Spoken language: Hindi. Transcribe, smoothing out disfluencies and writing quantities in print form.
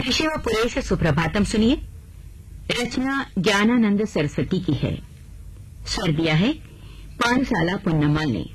ऋषिवपुरे से सुप्रभातम सुनिए। रचना ज्ञानानंद सरस्वती की है। स्वर दिया है पानसाला पुन्नम्मल ने।